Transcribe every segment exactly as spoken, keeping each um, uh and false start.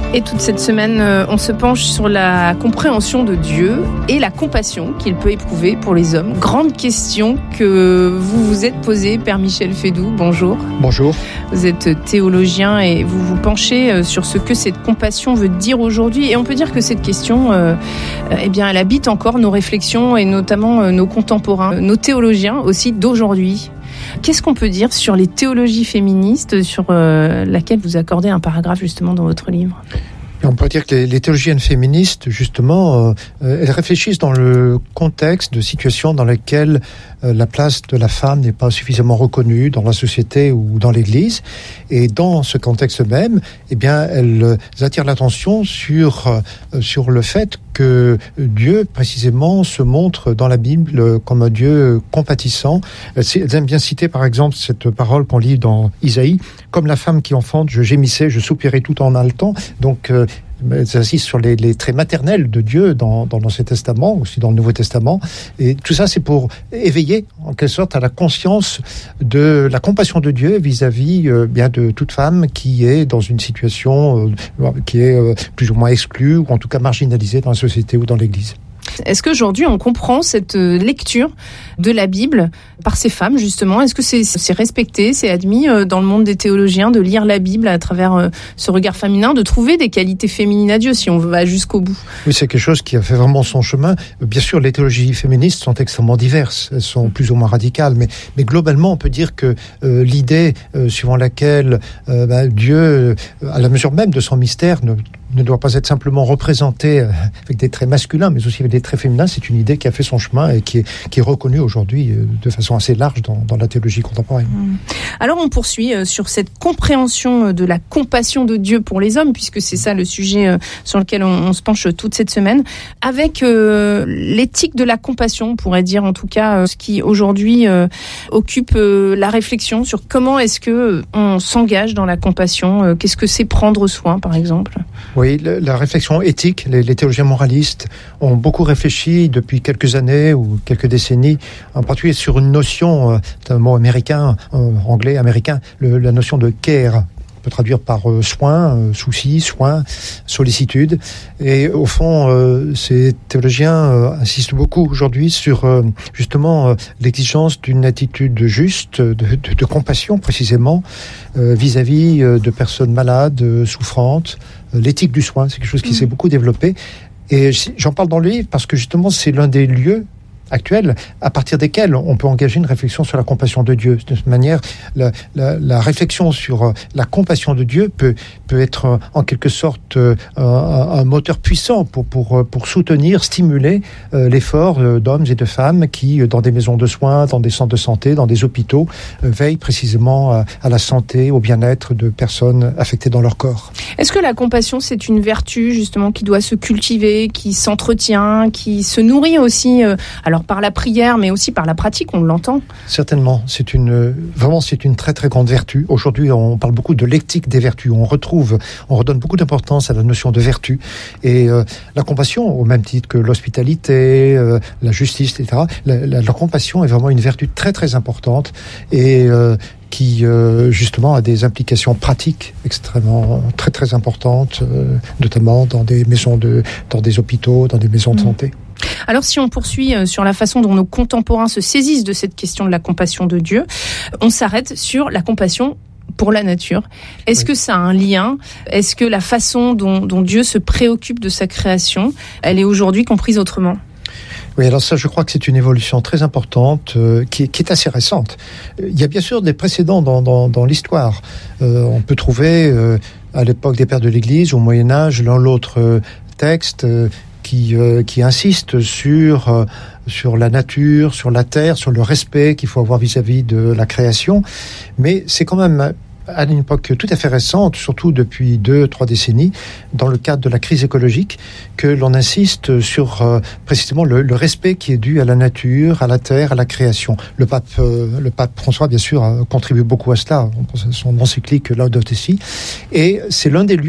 Et toute cette semaine, on se penche sur la compréhension de Dieu et la compassion qu'il peut éprouver pour les hommes. Grande question que vous vous êtes posée, Père Michel Fédoux. Bonjour. Bonjour. Vous êtes théologien et vous vous penchez sur ce que cette compassion veut dire aujourd'hui. Et on peut dire que cette question, euh, eh bien, elle habite encore nos réflexions et notamment nos contemporains, nos théologiens aussi d'aujourd'hui. Qu'est-ce qu'on peut dire sur les théologies féministes, sur euh, laquelle vous accordez un paragraphe justement dans votre livre ? On peut dire que les, les théologiennes féministes, justement, euh, elles réfléchissent dans le contexte de situations dans lesquelles euh, la place de la femme n'est pas suffisamment reconnue dans la société ou dans l'Église. Et dans ce contexte même, eh bien, elles attirent l'attention sur, euh, sur le fait que Dieu, précisément, se montre dans la Bible comme un Dieu compatissant. Elles aiment bien citer, par exemple, cette parole qu'on lit dans Isaïe. « Comme la femme qui enfante, je gémissais, je soupirais tout en haletant. » Donc, euh, elles insistent sur les, les traits maternels de Dieu dans, dans l'Ancien Testament, aussi dans le Nouveau Testament. Et tout ça, c'est pour éveiller, en quelque sorte, à la conscience de la compassion de Dieu vis-à-vis euh, bien de toute femme qui est dans une situation euh, qui est euh, plus ou moins exclue, ou en tout cas marginalisée dans la société ou dans l'Église. Est-ce qu'aujourd'hui on comprend cette lecture de la Bible par ces femmes justement ? Est-ce que c'est, c'est respecté, c'est admis dans le monde des théologiens de lire la Bible à travers ce regard féminin, de trouver des qualités féminines à Dieu si on va jusqu'au bout ? Oui, c'est quelque chose qui a fait vraiment son chemin. Bien sûr, les théologies féministes sont extrêmement diverses, elles sont plus ou moins radicales, mais, mais globalement on peut dire que euh, l'idée euh, suivant laquelle euh, bah, Dieu, euh, à la mesure même de son mystère, ne ne doit pas être simplement représenté avec des traits masculins, mais aussi avec des traits féminins. C'est une idée qui a fait son chemin et qui est, qui est reconnue aujourd'hui de façon assez large dans, dans la théologie contemporaine. Alors on poursuit sur cette compréhension de la compassion de Dieu pour les hommes, puisque c'est ça le sujet sur lequel on, on se penche toute cette semaine, avec euh, l'éthique de la compassion, on pourrait dire en tout cas, ce qui aujourd'hui euh, occupe euh, la réflexion sur comment est-ce que on s'engage dans la compassion, euh, qu'est-ce que c'est prendre soin par exemple ? Oui, la réflexion éthique, les, les théologiens moralistes ont beaucoup réfléchi depuis quelques années ou quelques décennies, en particulier sur une notion, euh, c'est un mot américain, euh, anglais, américain, le, la notion de care. On peut traduire par euh, soin, euh, souci, soin, sollicitude. Et au fond, euh, ces théologiens euh, insistent beaucoup aujourd'hui sur euh, justement euh, l'exigence d'une attitude juste, de, de, de compassion précisément, euh, vis-à-vis euh, de personnes malades, euh, souffrantes. L'éthique du soin, c'est quelque chose qui mmh. s'est beaucoup développé. Et j'en parle dans le livre parce que justement, c'est l'un des lieux actuels à partir desquels on peut engager une réflexion sur la compassion de Dieu. De cette manière, la, la, la réflexion sur la compassion de Dieu peut, peut être en quelque sorte un, un moteur puissant pour, pour, pour soutenir, stimuler l'effort d'hommes et de femmes qui, dans des maisons de soins, dans des centres de santé, dans des hôpitaux, veillent précisément à, à la santé, au bien-être de personnes affectées dans leur corps. Est-ce que la compassion, c'est une vertu justement qui doit se cultiver, qui s'entretient, qui se nourrit aussi euh, alors par la prière, mais aussi par la pratique, on l'entend. Certainement, c'est une vraiment c'est une très très grande vertu. Aujourd'hui, on parle beaucoup de l'éthique des vertus. On retrouve, on redonne beaucoup d'importance à la notion de vertu et euh, la compassion, au même titre que l'hospitalité, euh, la justice, et cetera. La, la, la compassion est vraiment une vertu très très importante et euh, qui euh, justement a des implications pratiques extrêmement très très importantes, euh, notamment dans des maisons de, dans des hôpitaux, dans des maisons de santé. Alors si on poursuit sur la façon dont nos contemporains se saisissent de cette question de la compassion de Dieu, on s'arrête sur la compassion pour la nature. Est-ce oui. que ça a un lien ? Est-ce que la façon dont, dont Dieu se préoccupe de sa création, elle est aujourd'hui comprise autrement ? Oui, alors ça, je crois que c'est une évolution très importante euh, qui, est, qui est assez récente. Il y a bien sûr des précédents dans, dans, dans l'histoire. Euh, on peut trouver euh, à l'époque des pères de l'Église, au Moyen-Âge, l'un l'autre euh, texte euh, qui, euh, qui insiste sur, euh, sur la nature, sur la terre, sur le respect qu'il faut avoir vis-à-vis de la création. Mais c'est quand même à une époque tout à fait récente, surtout depuis deux, trois décennies, dans le cadre de la crise écologique, que l'on insiste sur euh, précisément le, le respect qui est dû à la nature, à la terre, à la création. Le pape, euh, le pape François, bien sûr, contribue beaucoup à cela. On pense à son encyclique Laudato Si. Et c'est l'un des lieux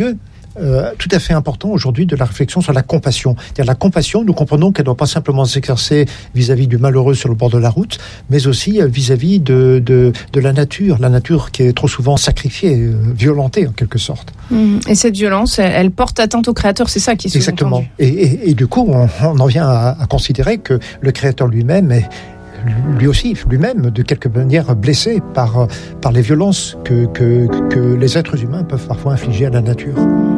euh, tout à fait important aujourd'hui de la réflexion sur la compassion. C'est-à-dire la compassion, nous comprenons qu'elle ne doit pas simplement s'exercer vis-à-vis du malheureux sur le bord de la route, mais aussi vis-à-vis de, de, de la nature, la nature qui est trop souvent sacrifiée, euh, violentée en quelque sorte. Mmh. Et cette violence, elle, elle porte atteinte au Créateur, c'est ça qui est Exactement. sous-entendu. Et, et, et du coup, on, on en vient à, à considérer que le Créateur lui-même est lui aussi, lui-même, de quelque manière blessé par, par les violences que, que, que les êtres humains peuvent parfois infliger à la nature.